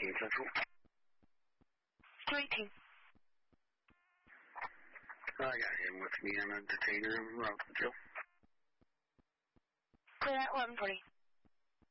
Central. 218. I got him with me on a detainer in Rockville. Clear at 1140.